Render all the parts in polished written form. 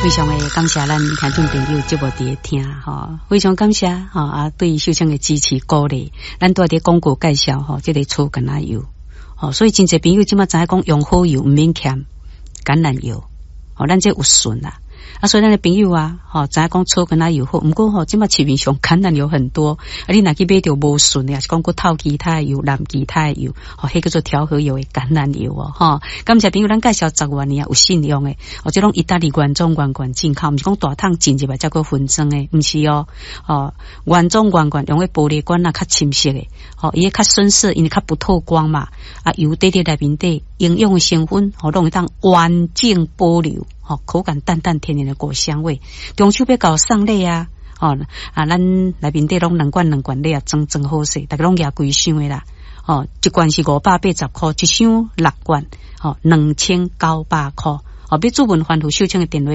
非常的感谢咱听众朋友节目伫听哈，非常感谢哈啊对秀清的支持鼓励，咱都伫广告介绍哈，这个醋橄榄油，所以真侪朋友即马知影讲用好油唔免欠橄榄油，咱这有顺啦。所以咱的朋友啊，知影讲醋橄榄油好，不过即马市面上橄榄油很多，你若去买到无顺的，是讲过透其他的油、蓝其他的油，迄叫做调和油的橄榄油感谢朋友，咱介绍10万年有信用的，这种意大利原装原罐进口，毋是讲大桶进入来才过分装的，毋是原装原罐用的玻璃罐较深色的，伊较深色，因为较不透光嘛，油滴滴内面底营养的成分，拢会当完整保留。口感淡淡甜甜的果香味，中秋要搞送礼啊！咱内面底拢两罐礼啊，真好势，大家拢举规箱的啦。一罐是580块，一箱6罐，2900块。要注文欢呼秀清的电话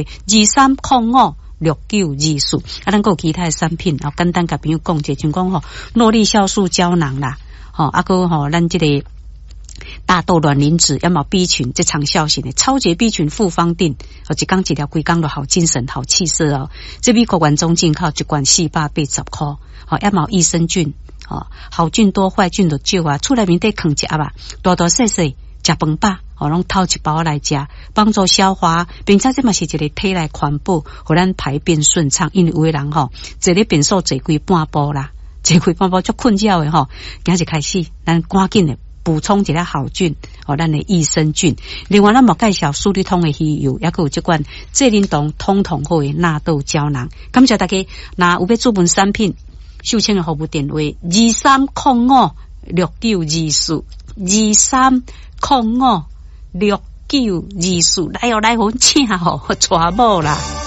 23056924，咱还有其他的产品，简单甲朋友讲者，像讲诺丽酵素胶囊啦，咱这个。大豆卵磷脂，要么 B 群，这长效型的超级 B 群复方定，一缸一条，规缸都好精神、好气色哦。这美国原装进口，一罐480块，要么益生菌，好菌多，坏菌就少啊。厝内面得放一盒吧，大大细细食饭饱，拢偷一包来食，帮助消化，并且这嘛是一个体内环保，互咱排便顺畅。因为有的人坐咧便所坐规半步啦，坐规半步足困扰的今日开始，咱赶紧的。补充一下好菌，咱的益生菌。另外，咱莫介绍苏力通的鱼油，也有这款智灵动通好的纳豆胶囊。感谢大家，那有要注文产品，秀清的服务电话23056924，23056924，来来，我请带某啦。